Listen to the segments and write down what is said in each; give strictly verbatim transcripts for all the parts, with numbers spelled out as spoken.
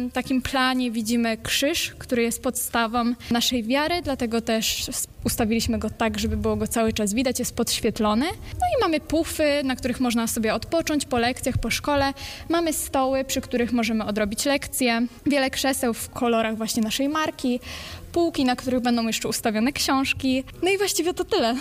takim planie widzimy krzyż, który jest podstawą naszej wiary, dlatego też ustawiliśmy go tak, żeby było go cały czas widać, jest podświetlony. No i mamy pufy, na których można sobie odpocząć po lekcjach, po szkole. Mamy stoły, przy których możemy odrobić lekcje. Wiele krzeseł w kolorach właśnie naszej marki. Półki, na których będą jeszcze ustawione książki. No i właściwie to tyle.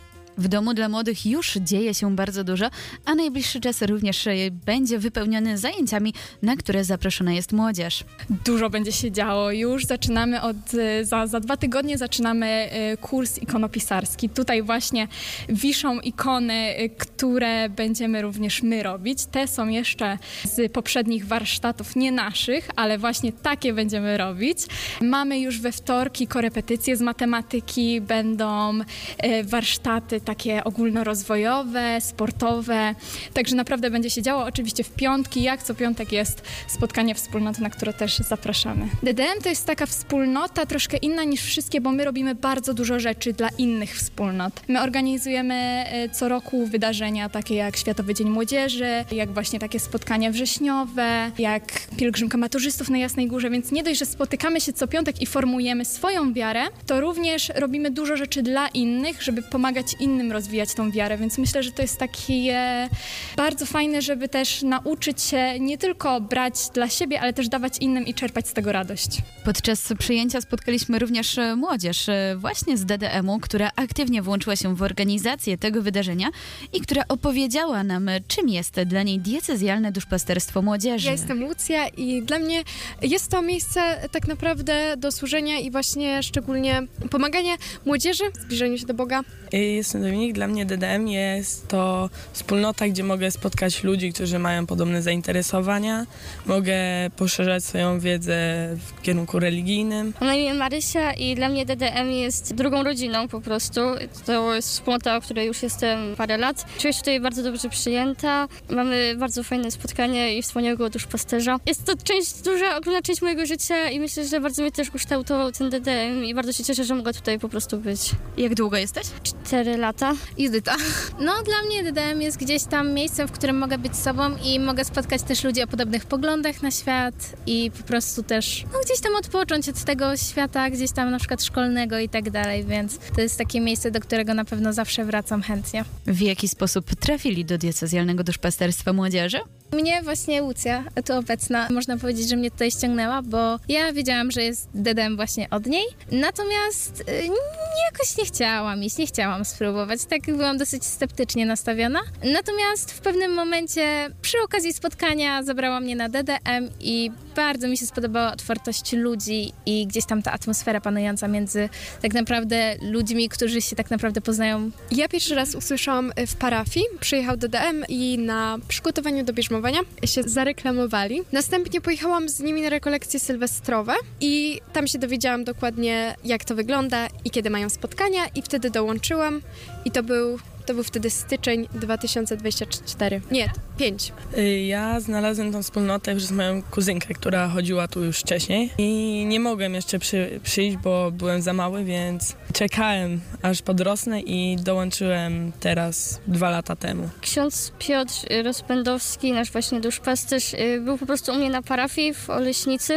W Domu dla Młodych już dzieje się bardzo dużo, a najbliższy czas również będzie wypełniony zajęciami, na które zaproszona jest młodzież. Dużo będzie się działo. Już zaczynamy od, za, za dwa tygodnie zaczynamy kurs ikonopisarski. Tutaj właśnie wiszą ikony, które będziemy również my robić. Te są jeszcze z poprzednich warsztatów, nie naszych, ale właśnie takie będziemy robić. Mamy już we wtorki korepetycje z matematyki, będą warsztaty takie ogólnorozwojowe, sportowe, także naprawdę będzie się działo. Oczywiście w piątki, jak co piątek jest spotkanie wspólnoty, na które też zapraszamy. D D M to jest taka wspólnota troszkę inna niż wszystkie, bo my robimy bardzo dużo rzeczy dla innych wspólnot. My organizujemy co roku wydarzenia takie jak Światowy Dzień Młodzieży, jak właśnie takie spotkania wrześniowe, jak pielgrzymka maturzystów na Jasnej Górze, więc nie dość, że spotykamy się co piątek i formujemy swoją wiarę, to również robimy dużo rzeczy dla innych, żeby pomagać innym rozwijać tą wiarę, więc myślę, że to jest takie bardzo fajne, żeby też nauczyć się nie tylko brać dla siebie, ale też dawać innym i czerpać z tego radość. Podczas przyjęcia spotkaliśmy również młodzież właśnie z D D M u, która aktywnie włączyła się w organizację tego wydarzenia i która opowiedziała nam, czym jest dla niej diecezjalne duszpasterstwo młodzieży. Ja jestem Lucja i dla mnie jest to miejsce tak naprawdę do służenia i właśnie szczególnie pomagania młodzieży, zbliżeniu się do Boga. Jestem Dominik. Dla mnie D D M jest to wspólnota, gdzie mogę spotkać ludzi, którzy mają podobne zainteresowania. Mogę poszerzać swoją wiedzę w kierunku religijnym. Mam na imię Marysia i dla mnie D D M jest drugą rodziną po prostu. To jest wspólnota, o której już jestem parę lat. Czuję się tutaj bardzo dobrze przyjęta. Mamy bardzo fajne spotkanie i wspaniałego duszpasterza. Jest to część, duża, ogromna część mojego życia i myślę, że bardzo mnie też ukształtował ten D D M i bardzo się cieszę, że mogę tutaj po prostu być. Jak długo jesteś? Cztery lata. Judyta. No dla mnie D D M jest gdzieś tam miejscem, w którym mogę być sobą i mogę spotkać też ludzi o podobnych poglądach na świat i po prostu też no, gdzieś tam odpocząć od tego świata, gdzieś tam na przykład szkolnego i tak dalej, więc to jest takie miejsce, do którego na pewno zawsze wracam chętnie. W jaki sposób trafili do diecezjalnego duszpasterstwa młodzieży? Mnie właśnie Lucja, tu obecna, można powiedzieć, że mnie tutaj ściągnęła, bo ja wiedziałam, że jest D D M właśnie od niej, natomiast y, jakoś nie chciałam iść, nie chciałam spróbować, tak byłam dosyć sceptycznie nastawiona. Natomiast w pewnym momencie przy okazji spotkania zabrała mnie na D D M i bardzo mi się spodobała otwartość ludzi i gdzieś tam ta atmosfera panująca między tak naprawdę ludźmi, którzy się tak naprawdę poznają. Ja pierwszy raz usłyszałam w parafii, przyjechał D D M i na przygotowaniu do bierzmowania się zareklamowali. Następnie pojechałam z nimi na rekolekcje sylwestrowe i tam się dowiedziałam dokładnie, jak to wygląda i kiedy mają spotkania i wtedy dołączyłam i to był To był wtedy styczeń dwa tysiące dwudziesty czwarty. Nie, pięć. Ja znalazłem tą wspólnotę przez moją kuzynkę, która chodziła tu już wcześniej i nie mogłem jeszcze przy, przyjść, bo byłem za mały, więc czekałem aż podrosnę i dołączyłem teraz dwa lata temu. Ksiądz Piotr Rozpędowski, nasz właśnie duszpasterz, był po prostu u mnie na parafii w Oleśnicy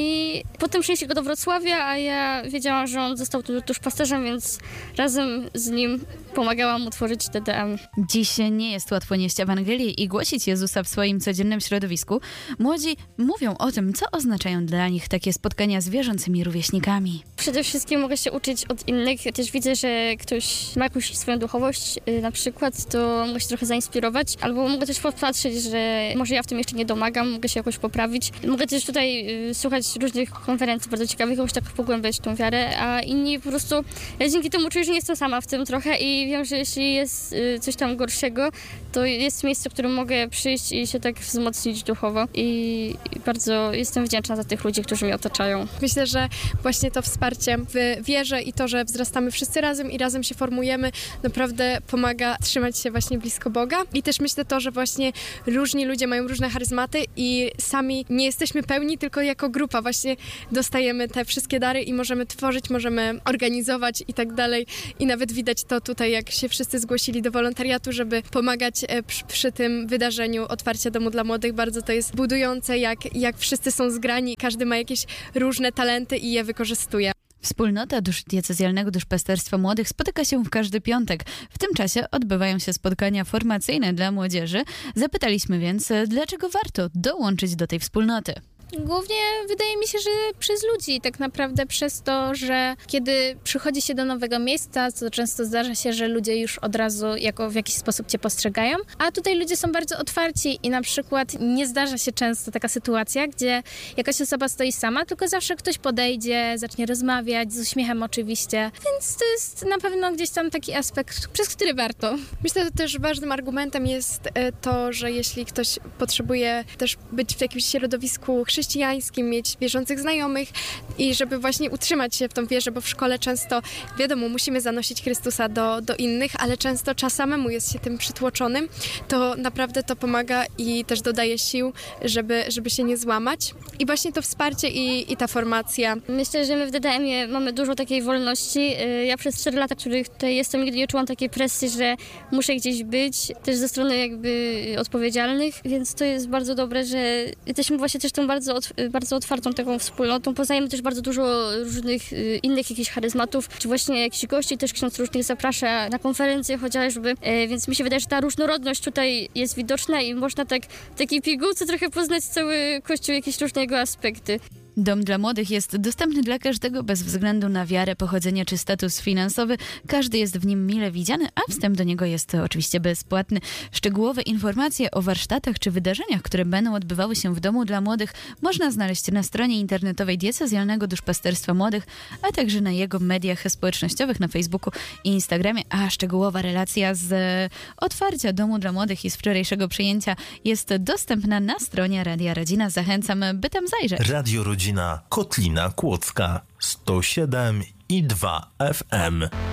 i potem przenieśli go do Wrocławia, a ja wiedziałam, że on został tu duszpasterzem, więc razem z nim pomagałam mu tworzyć D D M. Dziś nie jest łatwo nieść Ewangelię i głosić Jezusa w swoim codziennym środowisku. Młodzi mówią o tym, co oznaczają dla nich takie spotkania z wierzącymi rówieśnikami. Przede wszystkim mogę się uczyć od innych. Ja też widzę, że ktoś ma jakąś swoją duchowość yy, na przykład, to mogę się trochę zainspirować. Albo mogę też popatrzeć, że może ja w tym jeszcze nie domagam, mogę się jakoś poprawić. Mogę też tutaj yy, słuchać różnych konferencji bardzo ciekawych, jakoś tak pogłębiać tą wiarę, a inni po prostu, ja dzięki temu czuję, że nie jestem sama w tym trochę i wiem, że jeśli jest yy, coś tam gorszego, to jest miejsce, w którym mogę przyjść i się tak wzmocnić duchowo i, i bardzo jestem wdzięczna za tych ludzi, którzy mnie otaczają. Myślę, że właśnie to wsparcie wsparcie w wierze i to, że wzrastamy wszyscy razem i razem się formujemy, naprawdę pomaga trzymać się właśnie blisko Boga. I też myślę to, że właśnie różni ludzie mają różne charyzmaty i sami nie jesteśmy pełni, tylko jako grupa właśnie dostajemy te wszystkie dary i możemy tworzyć, możemy organizować i tak dalej. I nawet widać to tutaj, jak się wszyscy zgłosili do wolontariatu, żeby pomagać przy, przy tym wydarzeniu otwarcia Domu dla Młodych. Bardzo to jest budujące, jak, jak wszyscy są zgrani, każdy ma jakieś różne talenty i je wykorzystuje. Wspólnota dusz diecezjalnego duszpasterstwa młodych spotyka się w każdy piątek. W tym czasie odbywają się spotkania formacyjne dla młodzieży. Zapytaliśmy więc, dlaczego warto dołączyć do tej wspólnoty. Głównie wydaje mi się, że przez ludzi, tak naprawdę przez to, że kiedy przychodzi się do nowego miejsca, to często zdarza się, że ludzie już od razu jako w jakiś sposób cię postrzegają, a tutaj ludzie są bardzo otwarci i na przykład nie zdarza się często taka sytuacja, gdzie jakaś osoba stoi sama, tylko zawsze ktoś podejdzie, zacznie rozmawiać, z uśmiechem oczywiście, więc to jest na pewno gdzieś tam taki aspekt, przez który warto. Myślę, że też ważnym argumentem jest to, że jeśli ktoś potrzebuje też być w jakimś środowisku chrześcijańskim, mieć wierzących znajomych i żeby właśnie utrzymać się w tą wierze, bo w szkole często, wiadomo, musimy zanosić Chrystusa do, do innych, ale często czas samemu jest się tym przytłoczonym, to naprawdę to pomaga i też dodaje sił, żeby, żeby się nie złamać. I właśnie to wsparcie i, i ta formacja. Myślę, że my w D D M-ie mamy dużo takiej wolności. Ja przez cztery lata, w których tutaj jestem, nigdy nie czułam takiej presji, że muszę gdzieś być, też ze strony jakby odpowiedzialnych, więc to jest bardzo dobre, że jesteśmy właśnie też tą bardzo Bardzo, bardzo otwartą taką wspólnotą. Poznajemy też bardzo dużo różnych y, innych jakichś charyzmatów, czy właśnie jakichś gości też ksiądz różnych zaprasza na konferencje chociażby, e, więc mi się wydaje, że ta różnorodność tutaj jest widoczna i można tak w takiej pigułce trochę poznać cały Kościół, jakieś różne jego aspekty. Dom dla Młodych jest dostępny dla każdego bez względu na wiarę, pochodzenie czy status finansowy. Każdy jest w nim mile widziany, a wstęp do niego jest oczywiście bezpłatny. Szczegółowe informacje o warsztatach czy wydarzeniach, które będą odbywały się w Domu dla Młodych, można znaleźć na stronie internetowej Diecezjalnego Duszpasterstwa Młodych, a także na jego mediach społecznościowych na Facebooku i Instagramie. A szczegółowa relacja z otwarcia Domu dla Młodych i z wczorajszego przyjęcia jest dostępna na stronie Radia Rodzina. Zachęcam, by tam zajrzeć. Radio Rodzina Kotlina Kłodzka sto siedem i dwa F M.